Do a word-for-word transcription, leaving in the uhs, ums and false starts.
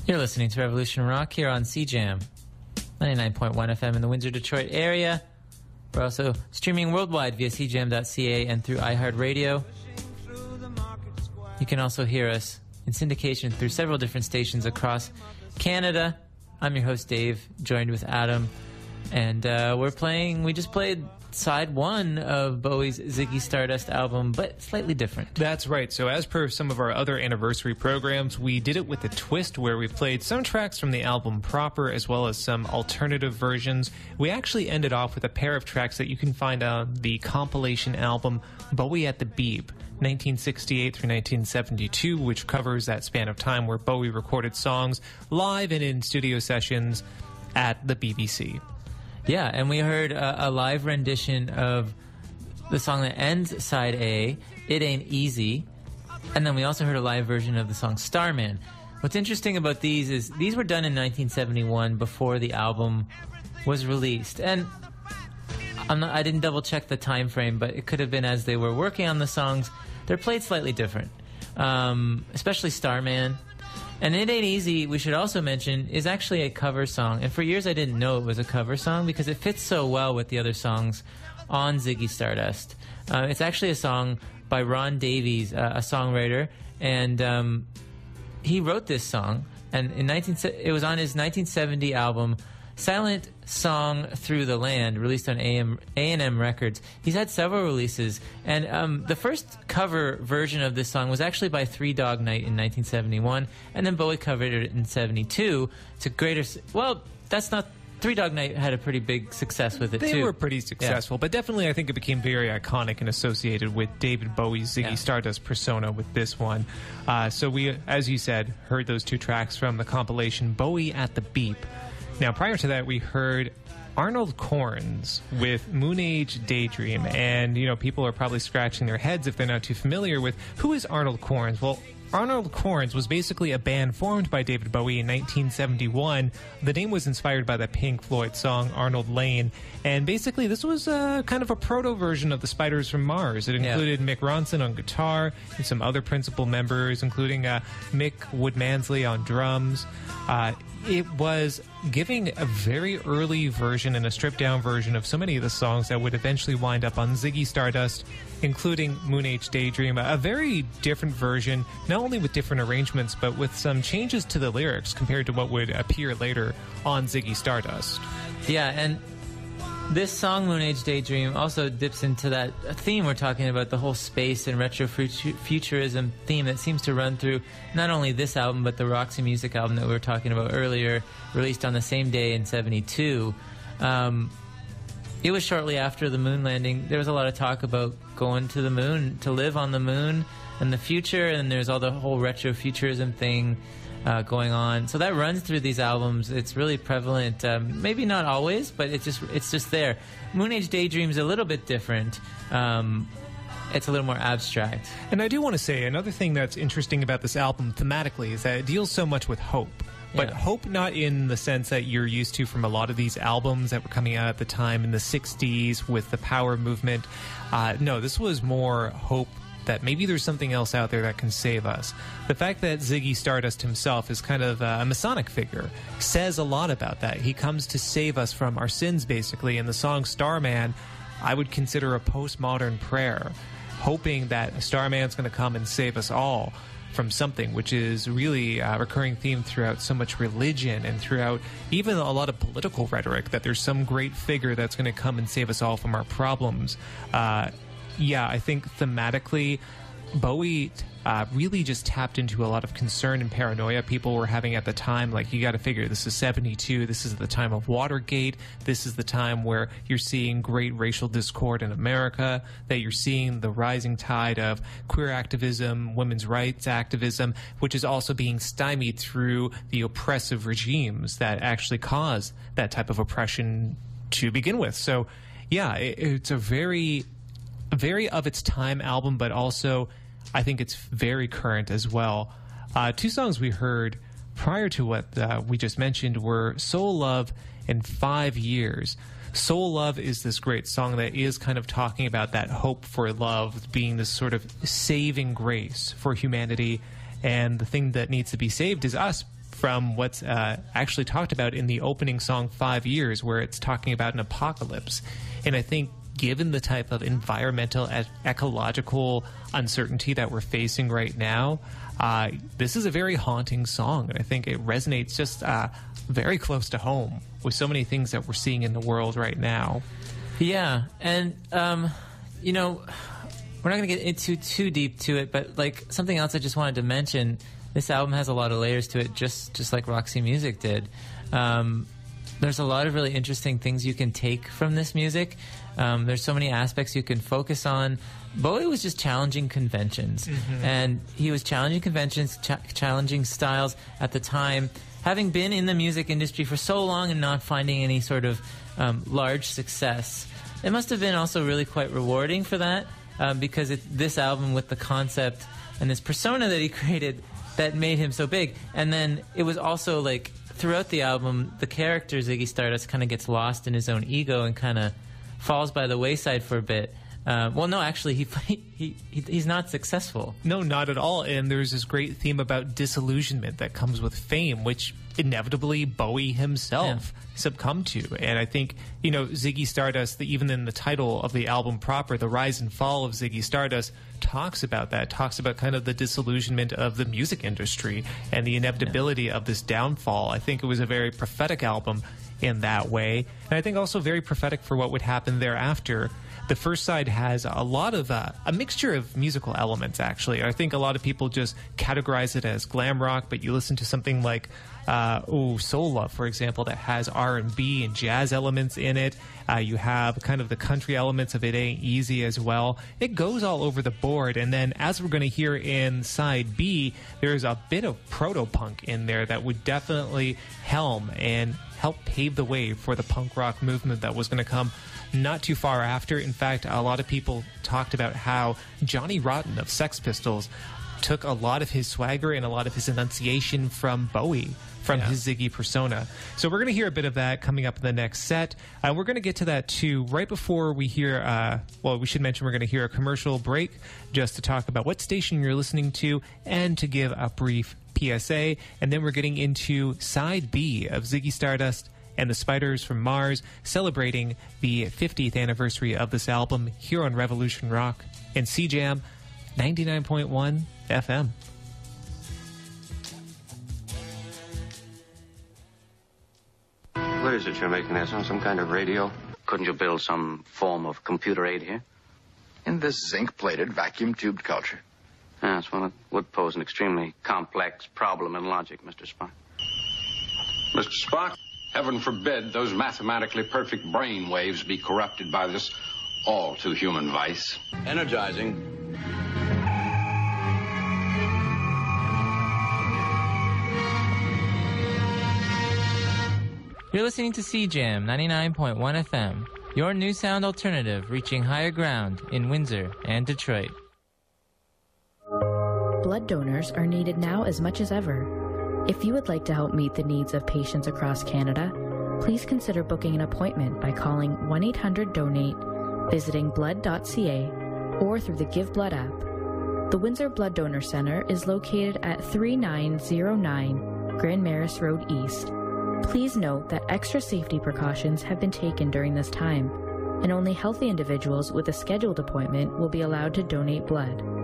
You're listening to Revolution Rock here on C Jam, ninety-nine point one F M in the Windsor, Detroit area. We're also streaming worldwide via c jam dot c a and through iHeartRadio. You can also hear us in syndication through several different stations across Canada. I'm your host, Dave, joined with Adam. And uh, we're playing, we just played side one of Bowie's Ziggy Stardust album, but slightly different. That's right. So as per some of our other anniversary programs, we did it with a twist where we played some tracks from the album proper as well as some alternative versions. We actually ended off with a pair of tracks that you can find on the compilation album Bowie at the Beeb, nineteen sixty-eight through nineteen seventy-two, which covers that span of time where Bowie recorded songs live and in studio sessions at the B B C. Yeah, and we heard a, a live rendition of the song that ends side A, It Ain't Easy, and then we also heard a live version of the song Starman. What's interesting about these is these were done in nineteen seventy-one before the album was released, and I'm not, I didn't double check the time frame, but it could have been as they were working on the songs. They're played slightly different, um, especially Starman. And It Ain't Easy, we should also mention, is actually a cover song. And for years I didn't know it was a cover song because it fits so well with the other songs on Ziggy Stardust. Uh, it's actually a song by Ron Davies, uh, a songwriter. And um, he wrote this song. And in nineteen it was on his nineteen seventy album, Silent Song Through the Land, released on A and M Records. He's had several releases, and um, the first cover version of this song was actually by Three Dog Night in nineteen seventy-one, and then Bowie covered it in seventy-two to greater... Well, that's not... Three Dog Night had a pretty big success with it, they too. They were pretty successful, yeah. But definitely I think it became very iconic and associated with David Bowie's Ziggy yeah. Stardust persona with this one. Uh, so we, as you said, heard those two tracks from the compilation Bowie at the Beep. Now, prior to that, we heard Arnold Corns with Moon Age Daydream. And, you know, people are probably scratching their heads if they're not too familiar with who is Arnold Corns. Well, Arnold Corns was basically a band formed by David Bowie in nineteen seventy-one. The name was inspired by the Pink Floyd song Arnold Lane. And basically, this was uh, kind of a proto-version of the Spiders from Mars. It included yeah. Mick Ronson on guitar and some other principal members, including uh, Mick Woodmansley on drums. Uh, it was giving a very early version and a stripped-down version of so many of the songs that would eventually wind up on Ziggy Stardust, including Moon Age Daydream, a very different version, not only with different arrangements, but with some changes to the lyrics compared to what would appear later on Ziggy Stardust. Yeah, and this song, Moon Age Daydream, also dips into that theme we're talking about, the whole space and retro-futurism theme that seems to run through not only this album, but the Roxy Music album that we were talking about earlier, released on the same day in seventy-two. Um, it was shortly after the moon landing. There was a lot of talk about going to the moon, to live on the moon in the future, and there's all the whole retro-futurism thing Uh, going on. So that runs through these albums. It's really prevalent. Um, maybe not always, but it's just it's just there. Moon Age Daydream's a little bit different. Um, it's a little more abstract. And I do want to say, another thing that's interesting about this album thematically is that it deals so much with hope. But yeah. hope not in the sense that you're used to from a lot of these albums that were coming out at the time in the sixties with the power movement. Uh, no, this was more hope that maybe there's something else out there that can save us. The fact that Ziggy Stardust himself is kind of a Masonic figure says a lot about that. He comes to save us from our sins, basically. And the song Starman, I would consider a postmodern prayer, hoping that Starman's going to come and save us all from something, which is really a recurring theme throughout so much religion and throughout even a lot of political rhetoric, that there's some great figure that's going to come and save us all from our problems. Uh, Yeah, I think thematically, Bowie uh, really just tapped into a lot of concern and paranoia people were having at the time. Like, you got to figure, this is seventy-two, this is the time of Watergate, this is the time where you're seeing great racial discord in America, that you're seeing the rising tide of queer activism, women's rights activism, which is also being stymied through the oppressive regimes that actually cause that type of oppression to begin with. So, yeah, it, it's a very... a very of its time album, but also I think it's very current as well. Uh, two songs we heard prior to what uh, we just mentioned were Soul Love and Five Years. Soul Love is this great song that is kind of talking about that hope for love being this sort of saving grace for humanity, and the thing that needs to be saved is us from what's uh, actually talked about in the opening song Five Years, where it's talking about an apocalypse. And I think given the type of environmental and ecological uncertainty that we're facing right now, uh, this is a very haunting song. And I think it resonates just uh, very close to home with so many things that we're seeing in the world right now. Yeah, and, um, you know, we're not going to get into too deep to it, but, like, something else I just wanted to mention, this album has a lot of layers to it, just, just like Roxy Music did. Um, there's a lot of really interesting things you can take from this music. Um, there's so many aspects you can focus on. Bowie was just challenging conventions, mm-hmm. and he was challenging conventions, ch- challenging styles at the time. Having been in the music industry for so long and not finding any sort of um, large success, it must have been also really quite rewarding for that, um, because it, this album with the concept and this persona that he created that made him so big. And then it was also like throughout the album, the character Ziggy Stardust kind of gets lost in his own ego and kind of falls by the wayside for a bit. Uh, well, no, actually, he, he he he's not successful. No, not at all. And there's this great theme about disillusionment that comes with fame, which inevitably Bowie himself yeah. succumbed to. And I think, you know, Ziggy Stardust, the, even in the title of the album proper, The Rise and Fall of Ziggy Stardust, talks about that, talks about kind of the disillusionment of the music industry and the inevitability yeah. of this downfall. I think it was a very prophetic album in that way. And I think also very prophetic for what would happen thereafter. The first side has a lot of uh, a mixture of musical elements, actually. I think a lot of people just categorize it as glam rock, but you listen to something like uh, oh, Soul Love, for example, that has R and B and jazz elements in it. Uh, you have kind of the country elements of It Ain't Easy as well. It goes all over the board. And then, as we're going to hear in side B, there's a bit of proto-punk in there that would definitely helm and help pave the way for the punk rock movement that was going to come not too far after. In fact, a lot of people talked about how Johnny Rotten of Sex Pistols took a lot of his swagger and a lot of his enunciation from Bowie, from yeah. his Ziggy persona. So we're going to hear a bit of that coming up in the next set. Uh, we're going to get to that, too, right before we hear, uh, well, we should mention we're going to hear a commercial break just to talk about what station you're listening to and to give a brief P S A. And then we're getting into side B of Ziggy Stardust and the Spiders from Mars, celebrating the fiftieth anniversary of this album here on Revolution Rock and C Jam ninety-nine point one F M. What is it you're making there, son? Some kind of radio? Couldn't you build some form of computer aid here? In this zinc-plated, vacuum-tubed culture. Yes, well, it would pose an extremely complex problem in logic, Mister Spock. Mister Spock? Heaven forbid those mathematically perfect brain waves be corrupted by this all-too-human vice. Energizing. You're listening to C Jam ninety-nine point one F M, your new sound alternative reaching higher ground in Windsor and Detroit. Blood donors are needed now as much as ever. If you would like to help meet the needs of patients across Canada, please consider booking an appointment by calling one eight hundred donate, visiting blood dot c a, or through the Give Blood app. The Windsor Blood Donor Centre is located at thirty-nine oh nine Grand Maris Road East. Please note that extra safety precautions have been taken during this time, and only healthy individuals with a scheduled appointment will be allowed to donate blood.